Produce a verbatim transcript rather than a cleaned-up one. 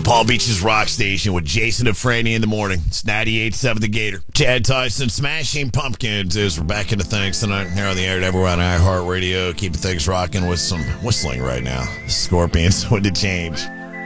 Palm Beach's Rock Station with Jason and Franny in the morning. It's ninety-eight point seven The Gator. Chad Tyson, Smashing Pumpkins is we're back into things tonight here on the air and everywhere on iHeartRadio. Keeping things rocking with some whistling right now. Scorpions, when to change.